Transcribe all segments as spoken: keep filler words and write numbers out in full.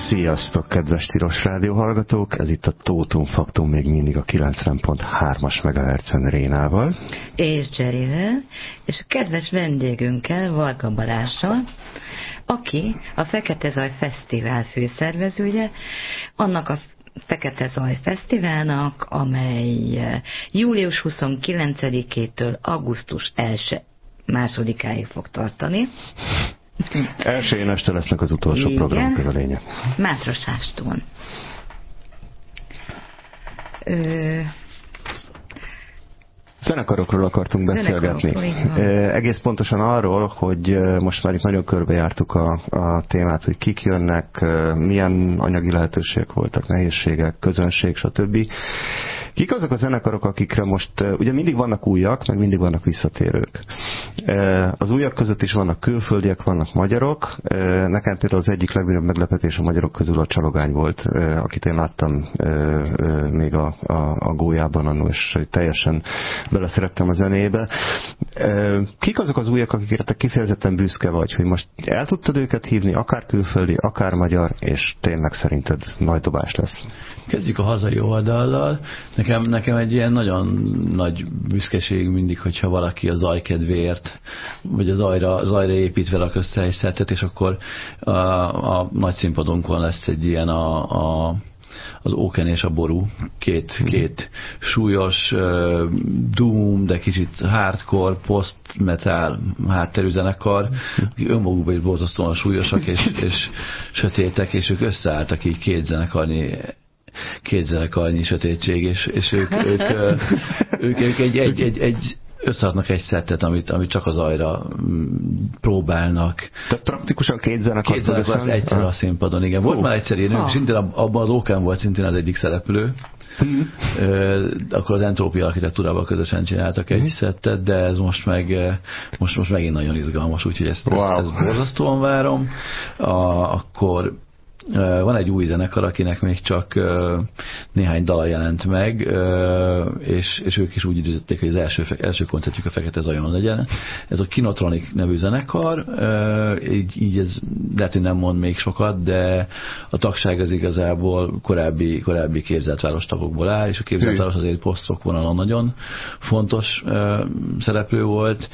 Sziasztok, kedves Tilos Rádió hallgatók! Ez itt a Tótum Faktum még mindig a kilencven pont hármas megahertzen Rénával. És Jerryvel, és a kedves vendégünkkel, Varga Balázssal, aki a Fekete Zaj Fesztivál főszervezője, annak a Fekete Zaj Fesztiválnak, amely július huszonkilencedikétől augusztus első másodikáig fog tartani. Elsőjén este lesznek az utolsó igen, programok, ez a lényeg. Mátrasástón. Ö... Zenekarokról akartunk beszélgetni. E, egész pontosan arról, hogy most már itt nagyon körbejártuk a, a témát, hogy kik jönnek, milyen anyagi lehetőségek voltak, nehézségek, közönség, stb. Kik azok a zenekarok, akikre most, ugye mindig vannak újak, meg mindig vannak visszatérők. Az újak között is vannak külföldiek, vannak magyarok. Nekem például az egyik legnagyobb meglepetés a magyarok közül a Csalogány volt, akit én láttam még a, a, a gólyában annól, és teljesen beleszerettem a zenébe. Kik azok az újak, akikre te kifejezetten büszke vagy, hogy most el tudtad őket hívni, akár külföldi, akár magyar, és tényleg szerinted nagy dobás lesz? Kezdjük a hazai oldallal. Nekem, nekem egy ilyen nagyon nagy büszkeség mindig, hogyha valaki a zaj kedvéért, vagy a zajra, zajra építve rak össze egy szettet, és akkor a, a nagy színpadunkon lesz egy ilyen a, a az Óken és a Ború, két, két súlyos uh, doom, de kicsit hardcore, post-metal hátterű zenekar, akik önmagukban is borzasztóan súlyosak és, és sötétek, és ők összeálltak így két zenekarnyi két zenekarnyi sötétség, és, és ők, ők, ők, ők egy, egy, egy, egy összeadnak egy szettet, amit, amit csak az ajra próbálnak. Tehát praktikusan két zenekar. Két zenekar az egyszer a színpadon, igen. Volt uh. már egyszer ilyen, ah. szintén abban az Ókán volt szintén az egyik szereplő. Hmm. Akkor az Entrópia architektúrával közösen csináltak egy hmm. szettet, de ez most meg most, most megint nagyon izgalmas, úgyhogy ezt, wow. ezt, ezt borzasztóan várom. A, akkor van egy új zenekar, akinek még csak néhány dal jelent meg, és, és ők is úgy időzítették, hogy az első, első koncertjük a Fekete Zajon legyen. Ez a Kinotronic nevű zenekar, így, így ez lehet, hogy nem mond még sokat, de a tagság az igazából korábbi, korábbi képzeltváros tagokból áll, és a képzeltváros azért post-rock vonalon nagyon fontos szereplő volt,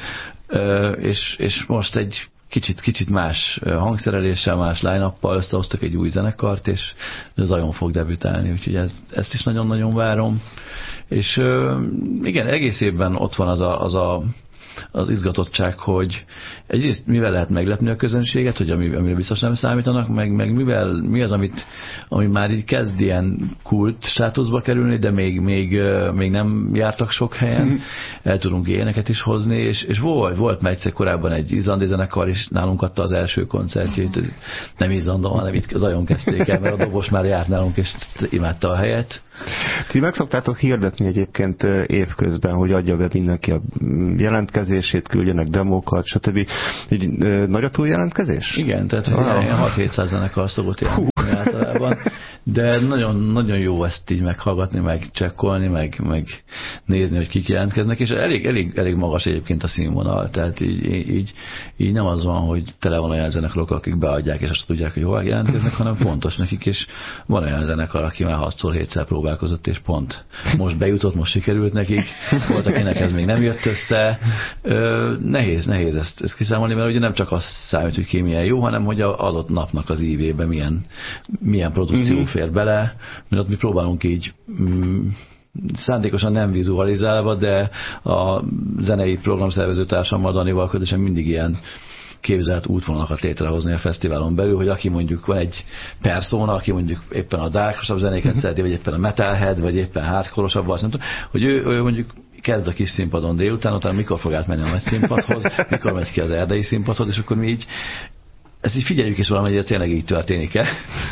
és, és most egy Kicsit, kicsit más hangszereléssel, más line-uppal összehoztak egy új zenekart, és Zajon fog debütálni, úgyhogy ez, ezt is nagyon-nagyon várom. És igen, egész évben ott van az a, az, a, az izgatottság, hogy egyrészt mivel lehet meglepni a közönséget, hogy ami, amire biztos nem számítanak, meg, meg mivel, mi az, amit, ami már így kezd ilyen kult státuszba kerülni, de még, még, még nem jártak sok helyen, el tudunk ilyeneket is hozni, és, és volt, volt már egyszer korábban egy izlandi zenekar is nálunk adta az első koncertjét, nem Izlandon, hanem itt Zajon kezdték el, mert a dobos már járt nálunk, és imádta a helyet. Ti meg szoktátok hirdetni egyébként évközben, hogy adja be mindenki a jelentkezését, küldjenek demókat, stb. Így nagy a túljelentkezés? Igen, tehát wow. hat-hétszáz zenekar szokott jelentkezni általában, de nagyon, nagyon jó ezt így meghallgatni, meg csekkolni, meg, meg nézni, hogy kik jelentkeznek, és elég, elég, elég magas egyébként a színvonal, tehát így, így, így nem az van, hogy tele van olyan zenekarok, akik beadják, és azt tudják, hogy hol jelentkeznek, hanem fontos nekik, és van olyan zenekar, aki már hatszor-hétszer próbálkozott, és pont most bejutott, most sikerült nekik, volt, akinek ez még nem jött össze. Ö, nehéz, nehéz ezt, ezt kiszámolni, mert ugye nem csak az számít, hogy ki milyen jó, hanem hogy az adott napnak az ívében milyen, milyen produkció mm-hmm. fér bele, mert ott mi próbálunk így mm, szándékosan nem vizualizálva, de a zenei programszervező társammal, Danival közösen mindig ilyen képzelt útvonalakat létrehozni a fesztiválon belül, hogy aki mondjuk van egy persona, aki mondjuk éppen a darkosabb zenéket szereti, vagy éppen a metalhead, vagy éppen hardcore-osabb, azt nem tudom, hogy ő, ő mondjuk kezd a kis színpadon délután, utána mikor fog átmenni a nagy színpadhoz, mikor megy ki az erdei színpadhoz, és akkor mi így ezt így figyeljük is valami, hogy ez tényleg így történik-e.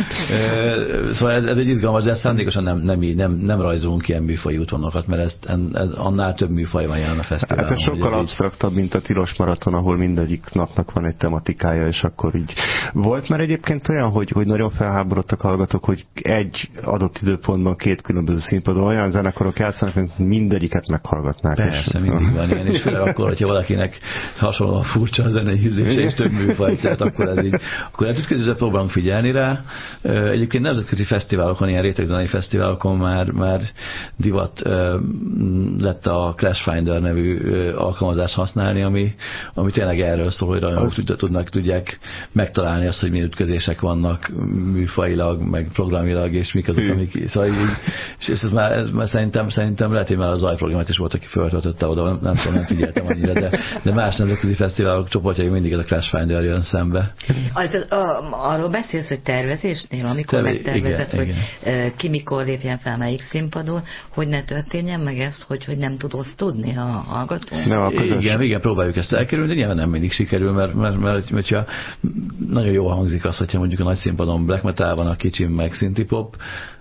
Szóval ez, ez egy izgalmas, de szándékosan nem, nem, nem, nem rajzolunk ilyen műfaji útvonalakat, mert ez, ez, annál több műfaj van jelen a fesztiválon. Hát ez sokkal absztraktabb, így... mint a Tilos Maraton, ahol mindegyik napnak van egy tematikája, és akkor így. Volt már egyébként olyan, hogy, hogy nagyon felháborodtak hallgatók, hogy egy adott időpontban két különböző színpadon olyan zenekarok játszanak, hogy mindegyiket meghallgatnák. Persze, és... mindig van ilyen, és főleg akkor, hogyha valakinek hasonlóan furcsa a zenei ízlése, és több műfaj, tehát akkor ez az így. Akkor nemzetközi próbálunk figyelni rá. Egyébként nemzetközi fesztiválokon, ilyen rétegzenei fesztiválokon már, már divat lett a Clash Finder nevű alkalmazást használni, ami, ami tényleg erről szól, hogy rajongók tudnak, tudják megtalálni azt, hogy milyen ütközések vannak műfajilag, meg programilag, és mik azok, amik... Szóval így, és ez már, ez már szerintem, szerintem lehet, hogy már a zajprogramot is volt, aki föltöltötte oda, nem, nem tudom, nem figyeltem annyira, de, de más nemzetközi fesztiválok csoportjai mindig ez a Clash Finder jön szembe. Az, a, arról beszélsz, hogy tervezésnél, amikor Te, megtervezed, igen, hogy igen. ki mikor lépjen fel melyik színpadon, hogy ne történjen meg ezt, hogy, hogy nem tud osztodni a hallgató? Igen, igen, próbáljuk ezt elkerülni, de nyilván nem mindig sikerül, mert, mert, mert, mert mert nagyon jól hangzik az, hogyha mondjuk a nagy színpadon black metal van, a kicsim meg synthie pop,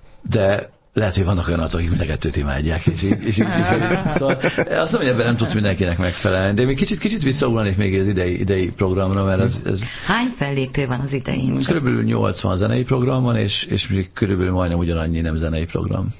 de lehet, hogy vannak olyan arcok, akik mind a kettőt imádják, és így, és így, és így. Szóval azt mondom, hogy ebben nem tudsz mindenkinek megfelelni, de még kicsit, kicsit visszaugranék még az idei, idei programra, mert ez, ez... Hány fellépő van az idején? Körülbelül nyolcvan zenei program van, és, és még körülbelül majdnem ugyanannyi nem zenei program.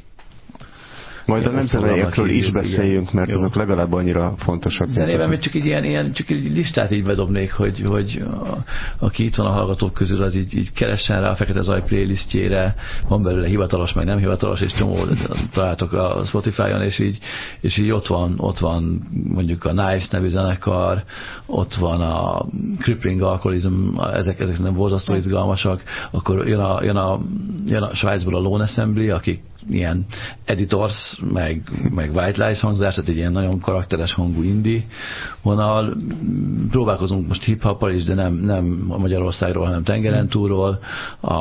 Majd a nem zeneiekről is beszéljünk, mert azok legalább annyira fontosak. Zenében még csak egy ilyen, ilyen csak egy listát így bedobnék, hogy, hogy a, aki itt van a hallgatók közül, az így, így keressen rá a Fekete Zaj playlistjére, van belőle hivatalos, meg nem hivatalos, és csomó találtok a Spotify-on, és így, és így ott van, ott van mondjuk a Knives nevű zenekar, ott van a Crippling Alcoholism, ezek, ezek nem borzasztó izgalmasak, akkor jön a, jön a, jön a Svájcból a Lone Assembly, akik ilyen editors, meg, meg white lies hangzás, tehát egy ilyen nagyon karakteres hangú indie vonal. Próbálkozunk most hip-hoppal is, de nem, nem a Magyarországról, hanem tengeren túlról. A,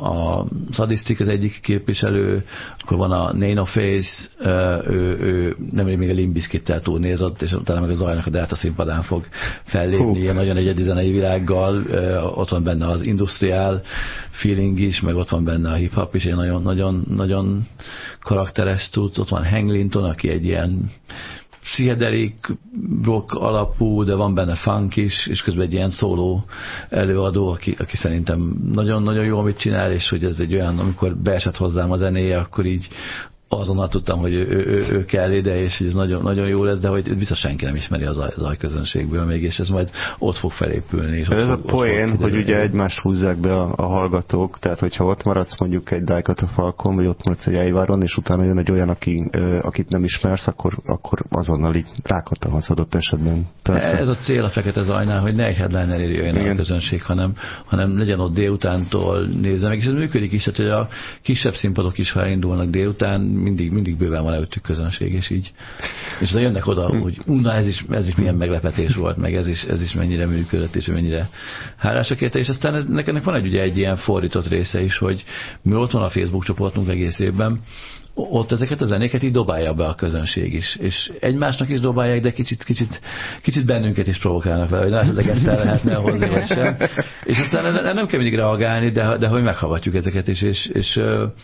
a Sadistic az egyik képviselő, akkor van a Nano Face, ő, ő nemrég még a Limp Bizkittel turnézott, és utána meg a Zajnak a Delta színpadán fog fellépni, ilyen nagyon egyedi zenei világgal. Ott van benne az industrial feeling is, meg ott van benne a hip-hop is, egy nagyon, nagyon, nagyon karakteres tudsz. Ott van Hank Linton, aki egy ilyen psychedelic rock alapú, de van benne funk is, és közben egy ilyen szóló előadó, aki, aki szerintem nagyon-nagyon jó, amit csinál, és hogy ez egy olyan, amikor beesett hozzám a zenéje, akkor így azonnal tudtam, hogy ő, ő, ő, ő kell ide, és ez nagyon, nagyon jó lesz, de hogy biztos senki nem ismeri az zaj közönségből még, és ez majd ott fog felépülni. És ez fog, a poén, hogy ugye egymást húzzák be a, a hallgatók, tehát hogyha ott maradsz mondjuk egy Dájkata Falkon, vagy ott maradsz egy Eiváron, és utána jön egy olyan, aki, ö, akit nem ismersz, akkor, akkor azonnal így rákattanhatsz adott esetben. Tehát ez a cél a Fekete Zajnál, hogy ne egy headlinerért jöjjön igen. a közönség, hanem, hanem legyen ott délutántól nézze meg, és ez működik is, tehát hogy a kisebb színpadok is, ha elindulnak délután, mindig, mindig bőven van előttük közönség, és így. És de jönnek oda, hm. hogy na, ez is, ez is milyen meglepetés volt, meg ez is, ez is mennyire működött, és mennyire hálásak érte, és aztán ez, ennek van egy, ugye, egy ilyen fordított része is, hogy mi ott van a Facebook csoportunk egész évben, ott ezeket a zenéket így dobálja be a közönség is, és egymásnak is dobálják, de kicsit, kicsit, kicsit bennünket is provokálnak vele, hogy látod, ezt el lehetne hozni, vagy sem. És aztán nem kell mindig reagálni, de, de hogy meghallgatjuk ezeket is, és, és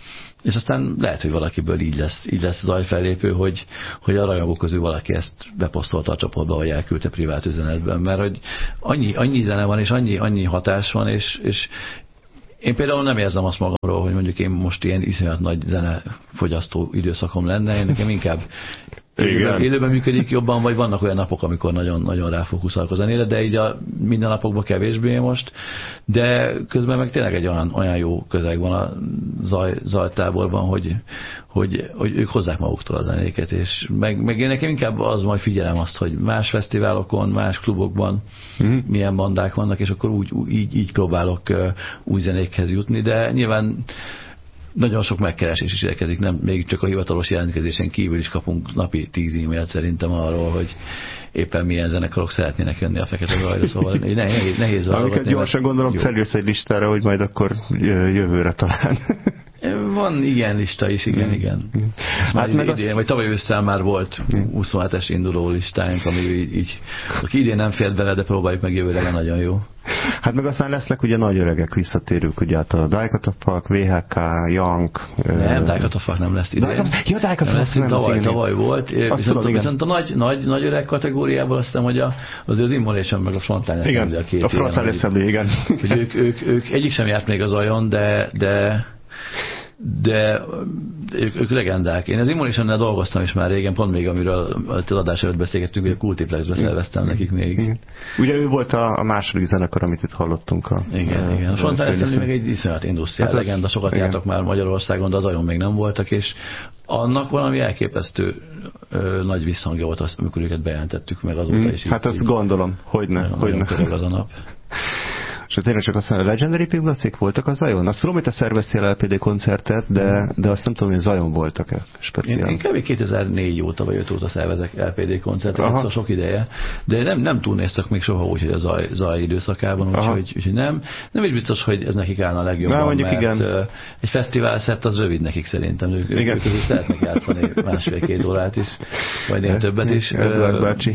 és aztán lehet, hogy valakiből így lesz, így lesz az ajfellépő, hogy, hogy a rajongók közül valaki ezt beposztolta a csoportba, vagy elküldte privát üzenetben, mert hogy annyi, annyi zene van, és annyi, annyi hatás van, és, és én például nem érzem azt magamról, hogy mondjuk én most ilyen iszonyat nagy zenefogyasztó időszakom lenne, én nekem inkább élőben, élőben működik jobban, vagy vannak olyan napok, amikor nagyon-nagyon ráfókuszálok a zenére, de így a minden napokban kevésbé most, de közben meg tényleg egy olyan, olyan jó közeg van a zaj, zajtáborban, hogy, hogy, hogy ők hozzák maguktól a zenéket, és meg, meg én nekem inkább az majd figyelem azt, hogy más fesztiválokon, más klubokban mm. milyen bandák vannak, és akkor úgy, így, így próbálok új zenékhez jutni, de nyilván nagyon sok megkeresés is érkezik, nem, még csak a hivatalos jelentkezésen kívül is kapunk napi tíz e-mailt szerintem arról, hogy éppen milyen zenekarok szeretnének jönni a Fekete Zajra, szóval nehéz, nehéz hallgatni. Amiket gyorsan gondolom felülsz egy listára, hogy majd akkor jövőre talán. Van ilyen lista is, igen, igen. Hát meg idén, az... vagy tavaly ősszel már volt huszonhetes induló listáink, ami így, így aki idén nem fért bele, de próbáljuk meg jövőre, nagyon jó. Hát meg aztán lesznek ugye nagy öregek, visszatérők, ugye hát a Dájkata Falk, vé há ká, Young. Nem, Dájkata Falk nem lesz idén. Ja, Dájkata Falk nem tavaly, lesz tavaly volt, viszont, tudom, viszont a nagy, nagy, nagy öreg kategóriából azt hiszem, hogy a, azért az Immolation meg a Frontline Assembly a két a Frontline Assembly, igen. Hogy ők, ők, ők egyik sem járt még az ajon, de, de de ők, ők legendák. Én az Immolationnál dolgoztam is már régen, pont még amiről az adás előtt beszélgettünk, hogy a Kultiplexbe szerveztem nekik még. Igen. Ugye ő volt a, a második zenekar, amit itt hallottunk. A, igen, a, igen. A Sontán meg egy iszonyat industriál hát legenda, sokat igen. jártak már Magyarországon, de az Zajon még nem voltak, és annak valami elképesztő ö, nagy visszhangja volt azt, amikor őket bejelentettük meg azóta mm, is. Hát így, azt így, gondolom, hogyne. Hogyne. Az a nap. És tényleg csak azt mondom, a Legendary Piglacék voltak a Zajon? Azt tudom, hogy te szerveztél el pé dé koncertet, de, de azt nem tudom, hogy Zajon voltak-e speciál. Én, én kb. kétezer-négy óta vagy öt óta szervezek el pé dé koncertet, szóval sok ideje, de nem, nem túlnéztek még soha úgy, hogy a zaj, zaj időszakában, úgyhogy úgy, nem. Nem is biztos, hogy ez nekik állna a legjobban, Na, mert igen. egy fesztivál szett az rövid nekik szerintem. Ők, ők, ők is szeretnek játszani másfél-két órát is, vagy néha többet is. Eduard bácsi.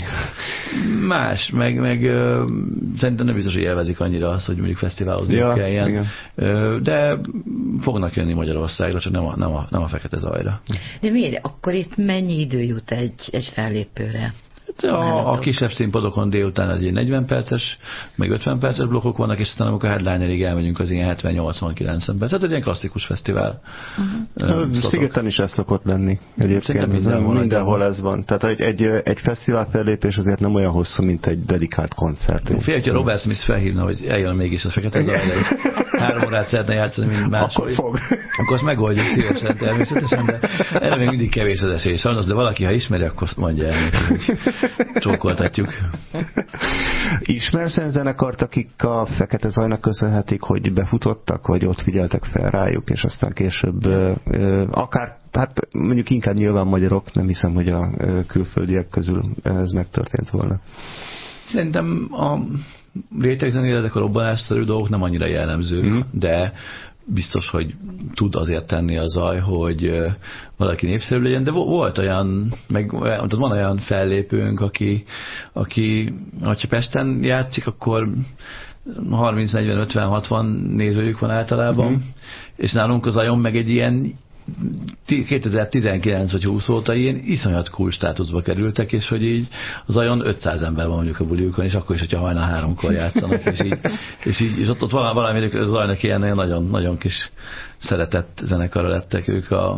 Más, meg, meg szerintem nem biztos, hogy élvezik annyira az, hogy mondjuk fesztiválozni ja, kelljen. Igen. De fognak jönni Magyarországra, csak nem a, nem a, nem a Fekete Zajra. De miért? Akkor itt mennyi idő jut egy, egy fellépőre? A, a kisebb színpadokon délután az ilyen negyven perces, meg ötven perces blokkok vannak, és aztán amikor a headlinerig elmegyünk, az ilyen hetven-nyolcvan-kilencven perc. Tehát ez ilyen klasszikus fesztivál. Uh-huh. Uh, Szigeten is ez szokott lenni. Egyébként mindenhol, mindenhol ez van. Tehát egy, egy, egy fesztivál fellépés azért nem olyan hosszú, mint egy dedikált koncert. Fél, hogyha Robert Smith felhívna, hogy eljön mégis a Fekete Zajra, és három órát szeretne játszani, mint máshol. Akkor fog. Akkor azt megoldjuk szívesen természetesen, de erre még mindig kevés az esély. Sajnos, de valaki, ha ismeri, akkor mondja el neki, hogy csókoltatjuk. Ismersz olyan zenekart, akik a Fekete Zajnak köszönhetik, hogy befutottak, vagy ott figyeltek fel rájuk, és aztán később akár, hát mondjuk inkább nyilván magyarok, nem hiszem, hogy a külföldiek közül ez megtörtént volna. Szerintem a rétegzenél ezek a robbanásszerű dolgok nem annyira jellemzők, mm. de biztos, hogy tud azért tenni a zaj, hogy valaki népszerű legyen, de volt olyan, meg van olyan fellépőnk, aki, aki ha Pesten játszik, akkor harminc negyven ötven hatvan nézőjük van általában, mm. és nálunk az Zajon meg egy ilyen kétezer-tizenkilenc vagy húsz óta ilyen iszonyat cool státuszba kerültek, és hogy így az Zajon ötszáz ember van mondjuk a buliukon, és akkor is, hogyha hajnal háromkor játszanak, és így, és így és ott, ott valami az Zajnak ilyen nagyon, nagyon kis szeretett zenekarra lettek ők a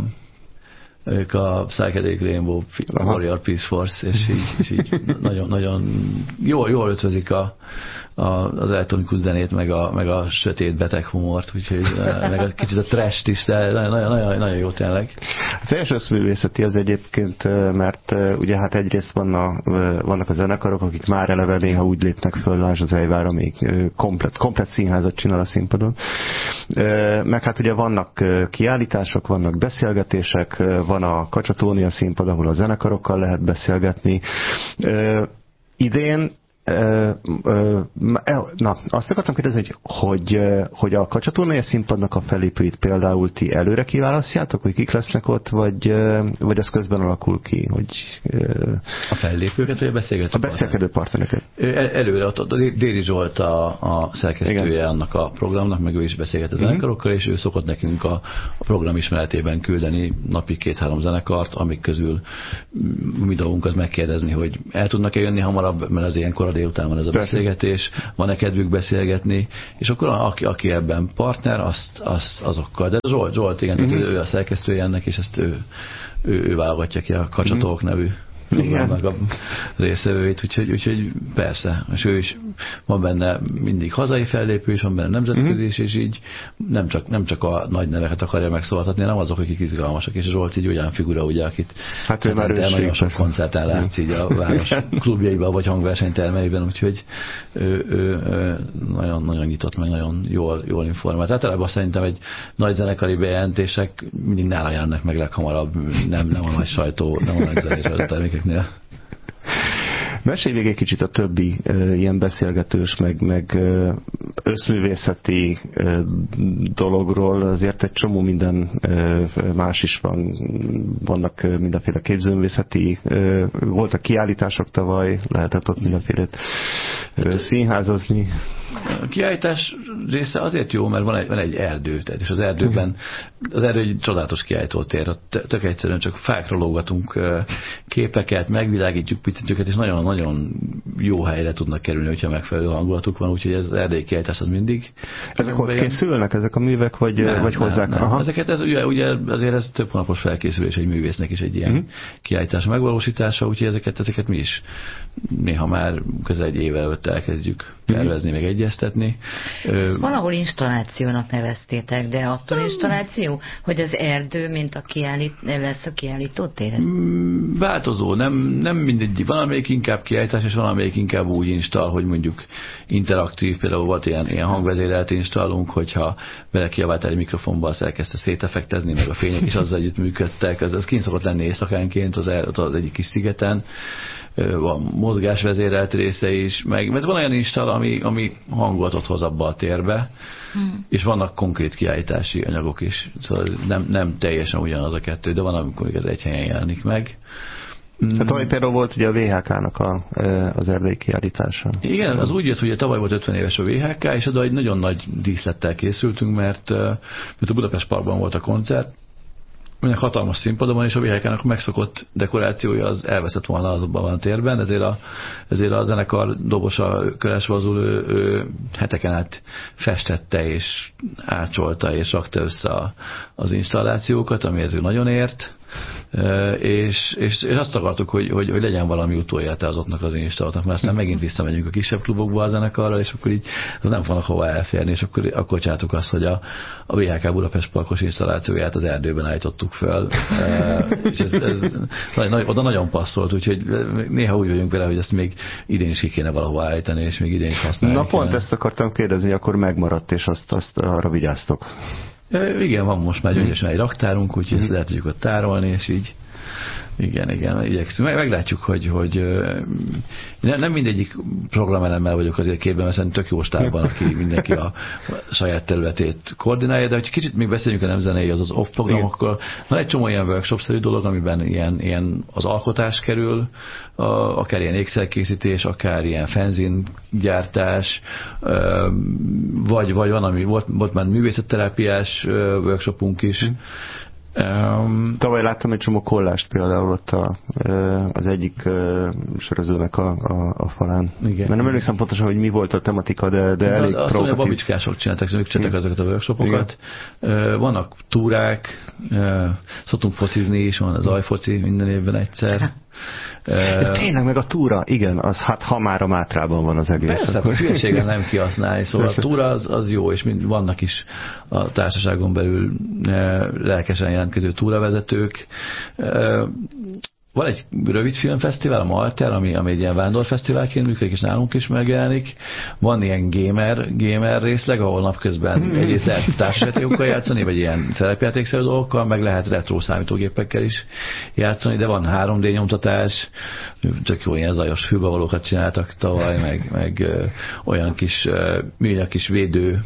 ők a Psychedelic Rainbow Warrior Peace Force, és így, és így nagyon, nagyon jól, jól ötvözik a, a, az elektronikus zenét, meg a, meg a sötét beteg humort, úgyhogy meg a kicsit a trash-t is, de nagyon, nagyon, nagyon jó tényleg. Az első összművészeti az egyébként, mert ugye hát egyrészt vannak, vannak a zenekarok, akik már eleve néha úgy lépnek föl, Lázs az Ejvár, amíg komplet, komplet színházat csinál a színpadon. Meg hát ugye vannak kiállítások, vannak beszélgetések, van a Kacsatónia színpad, ahol a zenekarokkal lehet beszélgetni. Idén na, azt akartam kérdezni, hogy, hogy, hogy a Kacsatornája színpadnak a fellépőit például ti előre kiválasztjátok, hogy kik lesznek ott, vagy, vagy az közben alakul ki, hogy... A fellépőket, vagy a beszélgető A beszélgető partnereket. Előre, ott, ott Déri Zsolt a, a szerkesztője Igen. annak a programnak, meg ő is beszélget a zenekarokkal, és ő szokott nekünk a, a program ismeretében küldeni napi két-három zenekart, amik közül mi dolgunk az megkérdezni, hogy el tudnak-e jönni hamarabb, mert az ilyenkor délután van ez a beszélgetés, van-e kedvük beszélgetni, és akkor aki, aki ebben partner, azt, azt azokkal. De Zsolt, Zsolt igen, mm-hmm. ő a szerkesztője ennek, és ezt ő, ő, ő válogatja ki a Kacsatók mm-hmm. nevű programnak a részevőit, úgyhogy, úgyhogy persze, és ő is van benne mindig hazai fellépő, és van benne nemzetközi is, és így nem csak, nem csak a nagy neveket akarja megszólaltatni, hanem azok, akik izgalmasak, és Zsolt így olyan figura, ugye, akit hát ő már nagyon sok koncerten látsz így a város klubjaiban, vagy hangversenytermeiben, úgyhogy ő, ő, ő nagyon, nagyon nyitott, meg nagyon jól, jól informált. Általában szerintem egy nagy zenekari bejelentések mindig nála jelennek meg leghamarabb, nem, nem a nagy sajtó, nem a nagy zenés termékeknél. Mesélj még egy kicsit a többi e, ilyen beszélgetős, meg, meg e, összművészeti e, dologról. Azért egy csomó minden e, más is van. Vannak e, mindenféle képzőművészeti, e, voltak kiállítások tavaly, lehetett ott mindenféle e, színházazni. A kiállítás része azért jó, mert van egy, van egy erdő, tehát, és az erdőben az erdő egy csodálatos kiállítótér, tök egyszerűen csak fákra lógatunk képeket, megvilágítjuk picit őket, és nagyon, nagyon jó helyre tudnak kerülni, hogyha megfelelő hangulatuk van, úgyhogy ez erdélyi kiállítás az mindig. Ezek ott készülnek, ezek a művek, vagy, nem, vagy hozzák? Nem, nem. Ezeket, ez, ugye, ugye azért ez több hónapos felkészülés egy művésznek is egy ilyen uh-huh. kiállítás megvalósítása, úgyhogy ezeket, ezeket mi is néha már közel egy évvel előtt elkezdjük tervezni, uh-huh. meg egyeztetni. Ezt valahol installációnak neveztétek, de attól installáció, hogy az erdő, mint a kiállít, lesz a kiállító téren? Változó, nem, nem mindegy, van amelyik inkább kiállítás, és van amelyik inkább úgy install, hogy mondjuk interaktív, például volt ilyen, ilyen hangvezérelt installunk, hogyha vele kiabáltál egy mikrofonba, azt elkezdte széteffektezni, meg a fények is azzal együtt működtek, az, az kint szokott lenni éjszakánként az, az egyik kis szigeten, van mozgásvezérelt része is, meg, mert van olyan install, ami, ami hangulatot hoz abba a térbe, hmm. és vannak konkrét kiállítási anyagok is, szóval nem, nem teljesen ugyanaz a kettő, de van, amikor ez egy helyen jelenik meg. Tehát tavaly például volt ugye a vé há ká-nak a, az erdélyi kiállítása. Igen, az úgy jött, hogy tavaly volt ötven éves a vé há ká, és oda egy nagyon nagy díszlettel készültünk, mert, mert a Budapest Parkban volt a koncert, mindenek hatalmas színpadon, és a vé há ká-nak megszokott dekorációja az elveszett volna azokban a térben, ezért a, ezért a zenekar dobosa Köles Vazul ő, ő heteken át festette, és ácsolta, és rakta össze a, az installációkat, ami ezért nagyon ért. És, és, és azt akartuk, hogy, hogy, hogy legyen valami utóélete azoknak az installatnak, mert aztán megint visszamegyünk a kisebb klubokba a zenekarral, és akkor így az nem fognak hova elférni, és akkor, akkor csináltuk azt, hogy a, a vé há ká Budapest Parkos installációját az erdőben állítottuk fel, és ez, ez nagy, oda nagyon passzolt, úgyhogy néha úgy vagyunk vele, hogy ezt még idén is ki kéne valahova állítani, és még idén is használni. Na pont kéne. Ezt akartam kérdezni, akkor megmaradt, és azt, azt arra vigyáztok. Igen, van most már gyönyörűen egy raktárunk, úgyhogy ezt lehet tudjuk ott tárolni, és így igen, igen, igyekszünk. Meg, meglátjuk, hogy, hogy nem mindegyik programelemmel vagyok azért képben, mert szerintem tök jó stábban, aki mindenki a saját területét koordinálja, de hogy kicsit még beszéljünk a nemzenei, az az off programokkal. Van egy csomó ilyen workshop-szerű dolog, amiben ilyen, ilyen az alkotás kerül, a, akár ilyen ékszerkészítés, akár ilyen fanzine-gyártás, vagy, vagy van, ami volt, volt már művészetterápiás workshopunk is. Um, Tavaly láttam egy csomó kollást például ott a, az egyik sörözőnek a, a, a falán. Igen. Mert nem emlékszem pontosan, hogy mi volt a tematika, de, de elég azt provokatív. Azt mondja, a babicskások csináltak, ők csináltak azokat a workshopokat. Igen. Vannak túrák, szoktunk focizni is, van az ajfoci minden évben egyszer. Uh, Tényleg, meg a túra, igen, az, hát ha már a Mátrában van az egész. Persze, akkor... a hülyeségen nem kihasználni, szóval persze. A túra az, az jó, és mind, vannak is a társaságon belül eh, lelkesen jelentkező túravezetők. Eh, Van egy rövid filmfesztivál, a Malter, ami, ami egy ilyen vándorfesztiválként működik, és nálunk is megjelenik. Van ilyen gamer, gamer részleg, ahol napközben hmm. egyrészt lehet társasjátékokkal játszani, vagy ilyen szerepjátékszerű dolgokkal, meg lehet retro számítógépekkel is játszani, de van három dé nyomtatás, tök jó ilyen zajos fülbevalókat csináltak tavaly, meg, meg ö, olyan kis ö, műanyag kis védő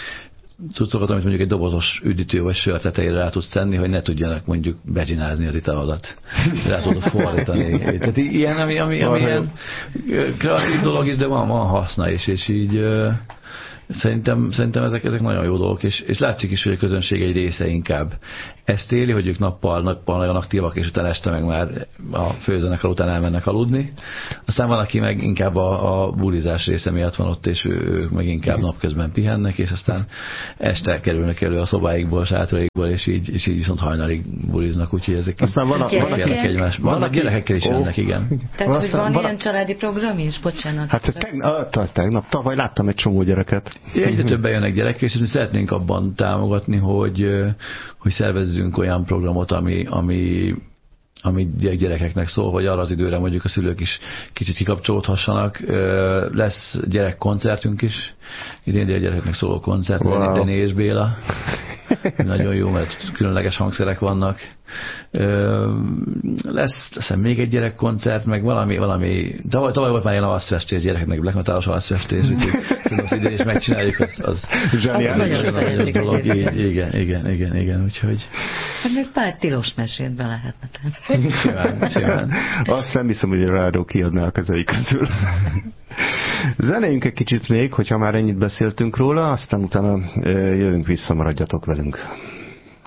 cuccokat, amit mondjuk egy dobozos üdítő vagy sör tetejére rá tudsz tenni, hogy ne tudjanak mondjuk becsinázni az italodat. Rá tudod fordítani. Tehát ilyen, ami, ami, ami ilyen kreatív dolog is, de van, van haszna is, és így Szerintem, szerintem ezek, ezek nagyon jó dolgok, és, és látszik is, hogy a közönség egy része inkább ezt éli, hogy ők nappal, nappal nagyon aktívak, és utána este meg már a főzenekar után elmennek aludni. Aztán van, aki meg inkább a, a bulizás része miatt van ott, és ő, ők meg inkább napközben pihennek, és aztán este kerülnek elő a szobáikból, sátraikból, és így, és így viszont hajnalig buliznak, úgyhogy ezek aztán van a, vannak egymás. Vannak gyerekekkel is jönnek, oh. igen. Tehát, hogy van, van ilyen családi program is? Bocsánat. Hát tegnap, tegnap, tavaly láttam egy csomó gyereket. Egyre többen jönnek gyerekek, és mi szeretnénk abban támogatni, hogy, hogy szervezzünk olyan programot, ami, ami, ami gyerekeknek szól, hogy arra az időre mondjuk a szülők is kicsit kikapcsolódhassanak. Lesz gyerekkoncertünk is, idén a gyerekeknek szóló koncert, wow. Deni és Béla. Nagyon jó, mert különleges hangszerek vannak. Lesz aztán még egy gyerekkoncert, meg valami, valami tavaly, tavaly volt már ilyen alszfestés gyerekeknek, black metalos alszfestés, úgyhogy tudom, az idén is megcsináljuk, az, az zseniális dolog. Igen, igen, igen, igen, úgyhogy... Hát még pár tilos mesét be lehetne tenni. Simán, simán. Azt nem hiszem, hogy a rádió kiadná a kezei közül. Zenéljünk egy kicsit még, hogyha már ennyit beszéltünk róla, aztán utána jövünk vissza, maradjatok velünk.